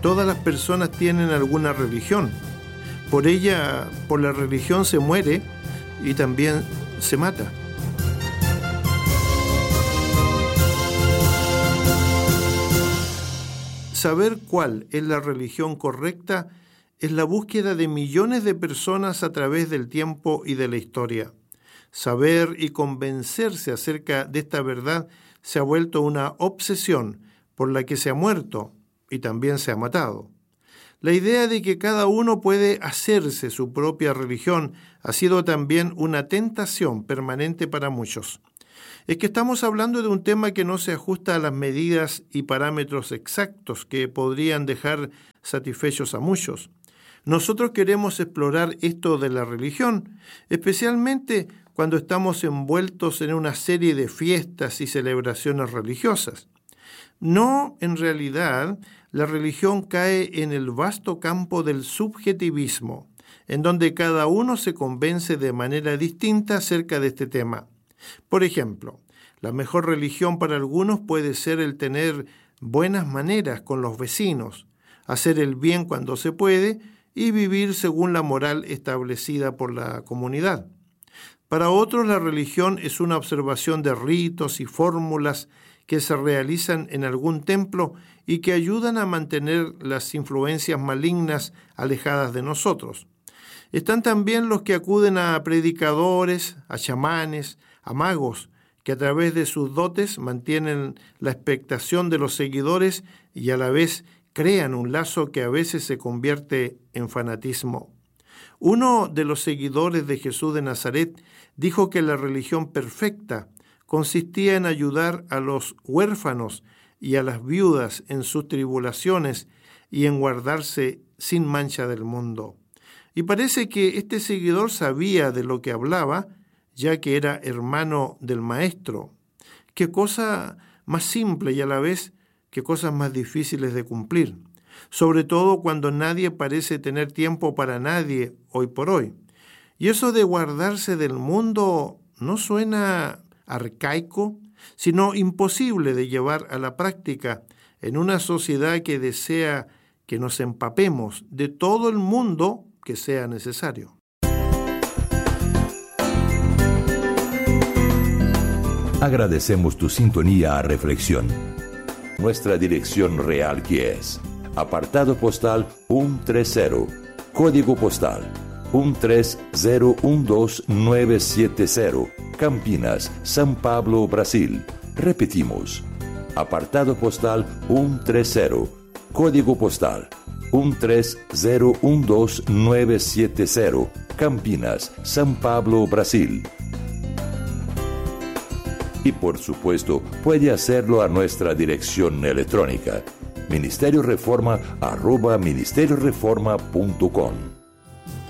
Todas las personas tienen alguna religión. Por ella, por la religión se muere y también se mata. Saber cuál es la religión correcta es la búsqueda de millones de personas a través del tiempo y de la historia. Saber y convencerse acerca de esta verdad se ha vuelto una obsesión por la que se ha muerto y también se ha matado. La idea de que cada uno puede hacerse su propia religión ha sido también una tentación permanente para muchos. Es que estamos hablando de un tema que no se ajusta a las medidas y parámetros exactos que podrían dejar satisfechos a muchos. Nosotros queremos explorar esto de la religión, especialmente cuando estamos envueltos en una serie de fiestas y celebraciones religiosas. No, en realidad, la religión cae en el vasto campo del subjetivismo, en donde cada uno se convence de manera distinta acerca de este tema. Por ejemplo, la mejor religión para algunos puede ser el tener buenas maneras con los vecinos, hacer el bien cuando se puede y vivir según la moral establecida por la comunidad. Para otros, la religión es una observación de ritos y fórmulas que se realizan en algún templo y que ayudan a mantener las influencias malignas alejadas de nosotros. Están también los que acuden a predicadores, a chamanes, a magos, que a través de sus dotes mantienen la expectación de los seguidores y a la vez crean un lazo que a veces se convierte en fanatismo. Uno de los seguidores de Jesús de Nazaret dijo que la religión perfecta consistía en ayudar a los huérfanos y a las viudas en sus tribulaciones y en guardarse sin mancha del mundo. Y parece que este seguidor sabía de lo que hablaba, ya que era hermano del maestro. Qué cosa más simple y a la vez qué cosas más difíciles de cumplir, sobre todo cuando nadie parece tener tiempo para nadie hoy por hoy. Y eso de guardarse del mundo no suena arcaico, sino imposible de llevar a la práctica en una sociedad que desea que nos empapemos de todo el mundo que sea necesario. Agradecemos tu sintonía a Reflexión. Nuestra dirección real que es apartado postal 130, código postal 13012970, Campinas, São Paulo, Brasil. Repetimos, apartado postal 130, código postal 13012970, Campinas, São Paulo, Brasil. Y por supuesto, puede hacerlo a nuestra dirección electrónica, ministerioreforma@ministerioreforma.com.